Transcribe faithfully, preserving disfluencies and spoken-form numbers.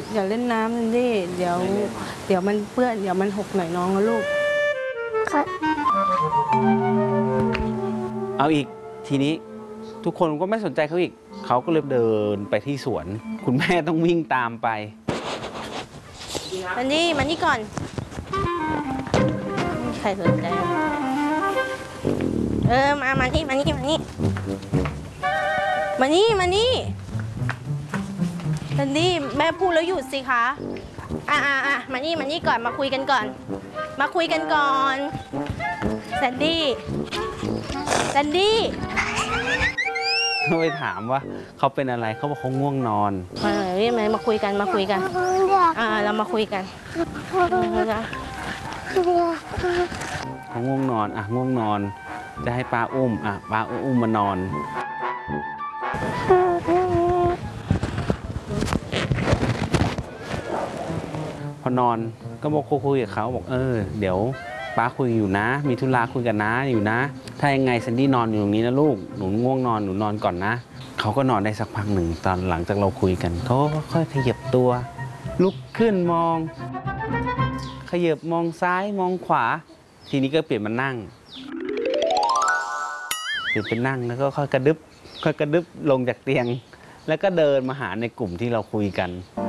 อย่าเล่นน้ำนั่นดิเดี๋ยวเดี๋ยวมันเปื้อนเดี๋ยวมันหกหน่อยน้องนะลูกค่ะเอาอีกทีนี้ทุกคนก็ไม่สนใจเขาอีกเขาก็เลยเดินไปที่สวนคุณแม่ต้องวิ่งตามไปมันนี่มันนี่ก่อนใครสนใจเออมามานี่มานี่มานี่มานี่มานี่มันนี่แม่พูดแล้วหยุดสิคะอ่ะอ่ะอ่ะมานี่มานี่ก่อนมาคุยกันก่อนมาคุยกันก่อนแซนดี้แซนดี้เขาไปถามว่าเขาเป็นอะไรเขาบอกเขาง่วงนอนมาเรียกมาคุยกันมาคุยกันอ่าเรามาคุยกันเขาง่วงนอนอ่ะง่วงนอนจะให้ป้าอุ้มอ่ะป้าอุ้มมานอนพอนอนก็บอกคุยกับเขาบอกเออเดี๋ยวป้าคุยอยู่นะมีธุระคุยกันนะอยู่นะถ้ายังไงแซนดี้นอนอยู่ตรงนี้นะลูกหนูง่วงนอนหนูนอนก่อนนะเขาก็นอนได้สักพักหนึ่งตอนหลังจากเราคุยกันเขาก็ค่อยขยับตัวลุกขึ้นมองขยับมองซ้ายมองขวาทีนี้ก็เปลี่ยนมานั่งเปลี่ยนเป็นนั่งแล้วก็ค่อยกระดึบค่อยกระดึบลงจากเตียงแล้วก็เดินมาหาในกลุ่มที่เราคุยกัน